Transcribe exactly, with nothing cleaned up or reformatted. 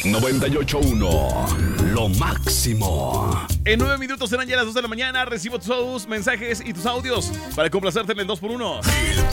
noventa y ocho punto uno, lo máximo. En nueve minutos serán ya las dos de la mañana. Recibo tus mensajes y tus audios para complacerte en el dos por uno.